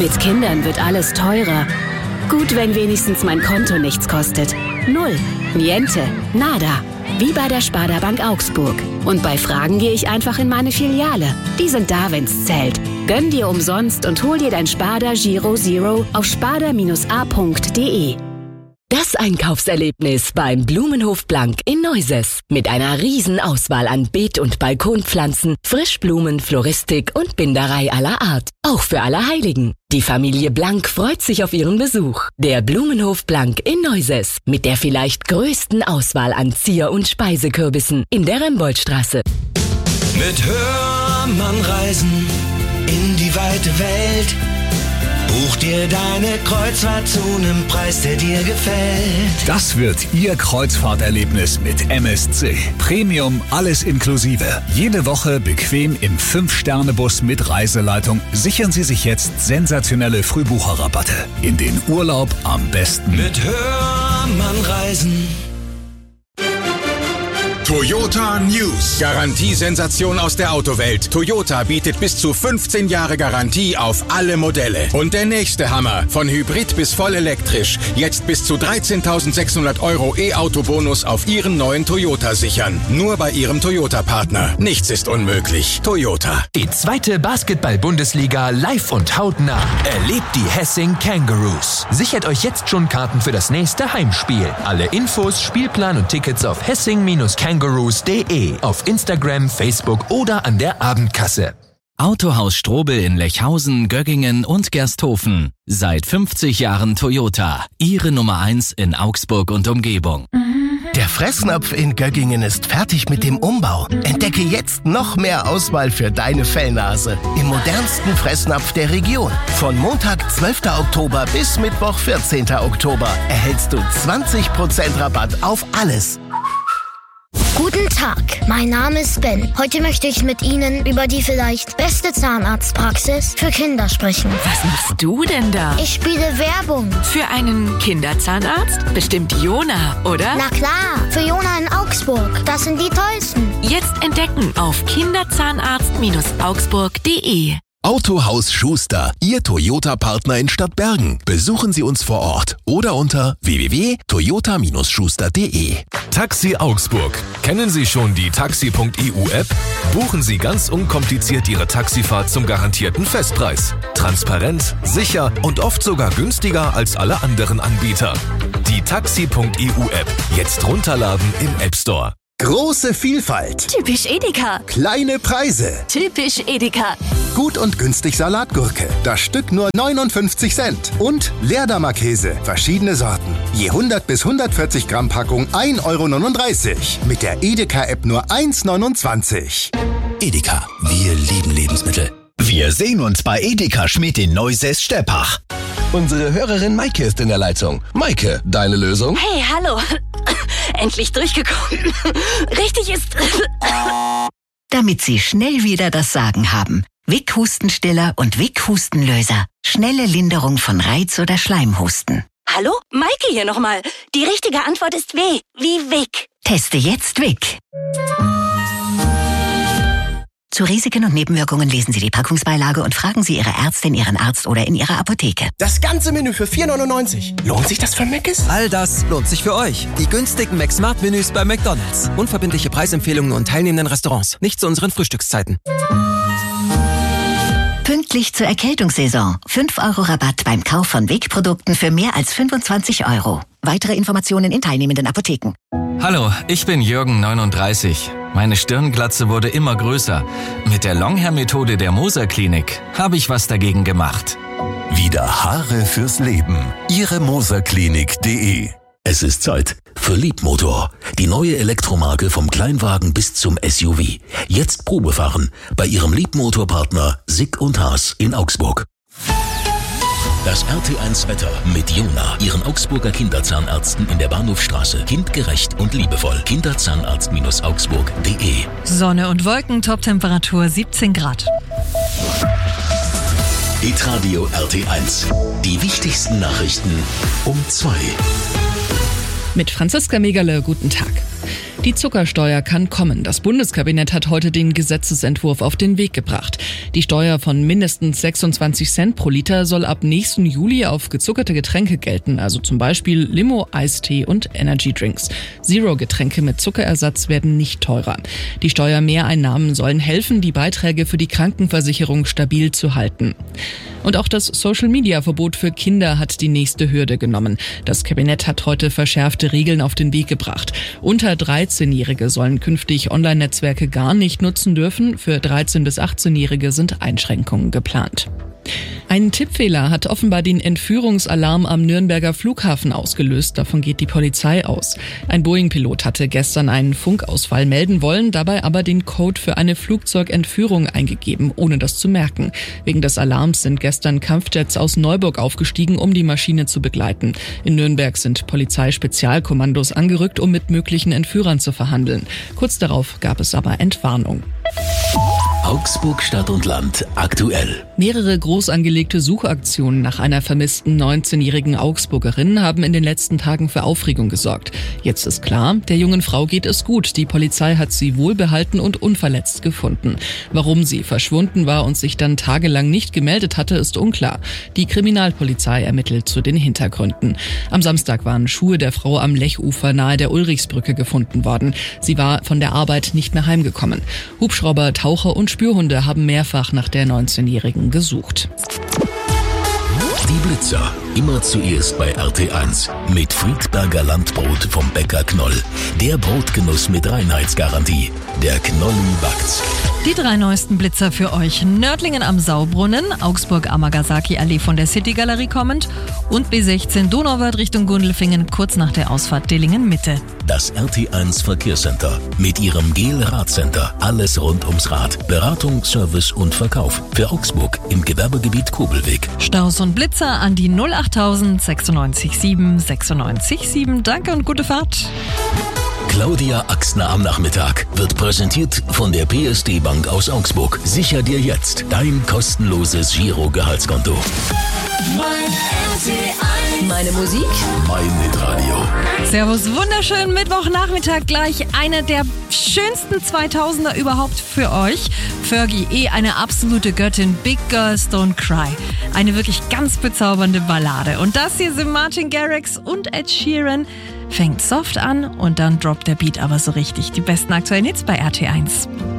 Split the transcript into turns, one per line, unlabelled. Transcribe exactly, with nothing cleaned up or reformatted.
Mit Kindern wird alles teurer. Gut, wenn wenigstens mein Konto nichts kostet. Null, niente, nada. Wie bei der Sparda Bank Augsburg. Und bei Fragen gehe ich einfach in meine Filiale. Die sind da, wenn's zählt. Gönn dir umsonst und hol dir dein Sparda Giro Zero auf sparda a punkt de.
Das Einkaufserlebnis beim Blumenhof Blank in Neuses. Mit einer riesen Auswahl an Beet- und Balkonpflanzen, Frischblumen, Floristik und Binderei aller Art. Auch für Allerheiligen. Die Familie Blank freut sich auf ihren Besuch. Der Blumenhof Blank in Neuses. Mit der vielleicht größten Auswahl an Zier- und Speisekürbissen in der Remboldstraße.
Mit Hörmann reisen in die weite Welt. Buch dir deine Kreuzfahrt zu einem Preis, der dir gefällt.
Das wird Ihr Kreuzfahrterlebnis mit M S C. Premium, alles inklusive. Jede Woche bequem im fünf Sterne Bus mit Reiseleitung. Sichern Sie sich jetzt sensationelle Frühbucherrabatte. In den Urlaub am besten.
Mit Hörmann reisen.
Toyota News. Garantiesensation aus der Autowelt. Toyota bietet bis zu fünfzehn Jahre Garantie auf alle Modelle. Und der nächste Hammer. Von Hybrid bis voll elektrisch. Jetzt bis zu dreizehntausendsechshundert Euro E-Auto-Bonus auf Ihren neuen Toyota sichern. Nur bei Ihrem Toyota-Partner. Nichts ist unmöglich. Toyota.
Die zweite Basketball-Bundesliga live und hautnah. Erlebt die Hessing Kangaroos. Sichert euch jetzt schon Karten für das nächste Heimspiel. Alle Infos, Spielplan und Tickets auf hessing kangaroos punkt de, auf Instagram, Facebook oder an der Abendkasse.
Autohaus Strobel in Lechhausen, Göggingen und Gersthofen. Seit fünfzig Jahren Toyota. Ihre Nummer eins in Augsburg und Umgebung.
Der Fressnapf in Göggingen ist fertig mit dem Umbau. Entdecke jetzt noch mehr Auswahl für deine Fellnase im modernsten Fressnapf der Region. Von Montag, zwölften Oktober bis Mittwoch, vierzehnten Oktober erhältst du zwanzig Prozent Rabatt auf alles.
Guten Tag, mein Name ist Ben. Heute möchte ich mit Ihnen über die vielleicht beste Zahnarztpraxis für Kinder sprechen.
Was machst du denn da?
Ich spiele Werbung.
Für einen Kinderzahnarzt? Bestimmt Jona, oder?
Na klar, für Jona in Augsburg. Das sind die tollsten.
Jetzt entdecken auf kinderzahnarzt augsburg punkt de.
Autohaus Schuster, Ihr Toyota-Partner in Stadtbergen. Besuchen Sie uns vor Ort oder unter w w w punkt toyota schuster punkt de.
Taxi Augsburg. Kennen Sie schon die taxi punkt e u App? Buchen Sie ganz unkompliziert Ihre Taxifahrt zum garantierten Festpreis. Transparent, sicher und oft sogar günstiger als alle anderen Anbieter. Die taxi punkt e u App. Jetzt runterladen im App Store.
Große Vielfalt.
Typisch Edeka.
Kleine Preise.
Typisch Edeka.
Gut und günstig Salatgurke. Das Stück nur neunundfünfzig Cent. Und Leerdammer Käse. Verschiedene Sorten. Je hundert bis hundertvierzig Gramm Packung ein Euro neununddreißig. Mit der Edeka-App nur eins neunundzwanzig.
Edeka. Wir lieben Lebensmittel. Wir sehen uns bei Edeka Schmidt in Neusäß-Steppach.
Unsere Hörerin Maike ist in der Leitung. Maike, deine Lösung?
Hey, hallo. Endlich durchgekommen. Richtig ist...
Damit Sie schnell wieder das Sagen haben. Wick Hustenstiller und Wick Hustenlöser. Schnelle Linderung von Reiz- oder Schleimhusten.
Hallo? Maike hier nochmal. Die richtige Antwort ist W. Wie Wick.
Teste jetzt Wick. Zu Risiken und Nebenwirkungen lesen Sie die Packungsbeilage und fragen Sie Ihre Ärztin, Ihren Arzt oder in Ihrer Apotheke.
Das ganze Menü für vier neunundneunzig. Lohnt sich das für Mc's?
All das lohnt sich für euch. Die günstigen McSmart-Menüs bei McDonald's. Unverbindliche Preisempfehlungen und teilnehmenden Restaurants. Nicht zu unseren Frühstückszeiten.
Pünktlich zur Erkältungssaison. fünf Euro Rabatt beim Kauf von Wick-Produkten für mehr als fünfundzwanzig Euro. Weitere Informationen in teilnehmenden Apotheken.
Hallo, ich bin Jürgen, neununddreißig. Meine Stirnglatze wurde immer größer. Mit der Longhair-Methode der Moser Klinik habe ich was dagegen gemacht.
Wieder Haare fürs Leben. Ihre moserklinik punkt de.
Es ist Zeit für Liebmotor. Die neue Elektromarke vom Kleinwagen bis zum S U V. Jetzt Probefahren bei Ihrem Liebmotorpartner Sick und Haas in Augsburg. Das R T eins Wetter mit Jona, Ihren Augsburger Kinderzahnärzten in der Bahnhofstraße. Kindgerecht und liebevoll. kinderzahnarzt augsburg punkt de.
Sonne und Wolken, Toptemperatur siebzehn Grad.
Hitradio R T eins. Die wichtigsten Nachrichten um zwei.
Mit Franziska Megerle, guten Tag. Die Zuckersteuer kann kommen. Das Bundeskabinett hat heute den Gesetzesentwurf auf den Weg gebracht. Die Die Steuer von mindestens sechsundzwanzig Cent pro Liter soll ab nächsten Juli auf gezuckerte Getränke gelten, also zum Beispiel Limo, Eistee und Energydrinks. Zero-Getränke mit Zuckerersatz werden nicht teurer. Die Steuermehreinnahmen sollen helfen, die Beiträge für die Krankenversicherung stabil zu halten. Und auch das Social-Media-Verbot für Kinder hat die nächste Hürde genommen. Das Kabinett hat heute verschärfte Regeln auf den Weg gebracht. Unter dreizehnjährige sollen künftig Online-Netzwerke gar nicht nutzen dürfen. Für dreizehn- bis achtzehnjährige sind Einschränkungen geplant. Ein Tippfehler hat offenbar den Entführungsalarm am Nürnberger Flughafen ausgelöst. Davon geht die Polizei aus. Ein Boeing-Pilot hatte gestern einen Funkausfall melden wollen, dabei aber den Code für eine Flugzeugentführung eingegeben, ohne das zu merken. Wegen des Alarms sind gestern Kampfjets aus Neuburg aufgestiegen, um die Maschine zu begleiten. In Nürnberg sind Polizeispezialkommandos angerückt, um mit möglichen Entführern zu verhandeln. Kurz darauf gab es aber Entwarnung.
Augsburg Stadt und Land aktuell.
Mehrere groß angelegte Suchaktionen nach einer vermissten neunzehnjährigen Augsburgerin haben in den letzten Tagen für Aufregung gesorgt. Jetzt ist klar, der jungen Frau geht es gut. Die Polizei hat sie wohlbehalten und unverletzt gefunden. Warum sie verschwunden war und sich dann tagelang nicht gemeldet hatte, ist unklar. Die Kriminalpolizei ermittelt zu den Hintergründen. Am Samstag waren Schuhe der Frau am Lechufer nahe der Ulrichsbrücke gefunden worden. Sie war von der Arbeit nicht mehr heimgekommen. Hubschrauber, Taucher und Spürhunde haben mehrfach nach der neunzehnjährigen gesucht.
Die Blitzer, immer zuerst bei R T eins. Mit Friedberger Landbrot vom Bäcker Knoll. Der Brotgenuss mit Reinheitsgarantie. Der Knolli backt's.
Die drei neuesten Blitzer für euch. Nördlingen am Saubrunnen, Augsburg-Amagasaki-Allee von der City-Galerie kommend und B sechzehn Donauwörth Richtung Gundelfingen kurz nach der Ausfahrt Dillingen-Mitte.
Das R T eins Verkehrscenter mit ihrem Gel-Radcenter. Alles rund ums Rad. Beratung, Service und Verkauf. Für Augsburg im Gewerbegebiet Kobelweg.
Staus und Blitzer an die null achttausend sechsundneunzig sieben sechsundneunzig sieben. Danke und gute Fahrt.
Claudia Axner am Nachmittag wird präsentiert von der P S D Bank aus Augsburg. Sicher dir jetzt dein kostenloses Giro-Gehaltskonto.
Meine Musik,
mein Hitradio.
Servus, wunderschönen Mittwochnachmittag. Gleich eine der schönsten zweitausender überhaupt für euch. Fergie E., eine absolute Göttin. Big Girls Don't Cry. Eine wirklich ganz bezaubernde Ballade. Und das hier sind Martin Garrix und Ed Sheeran. Fängt soft an und dann droppt der Beat aber so richtig. Die besten aktuellen Hits bei R T eins.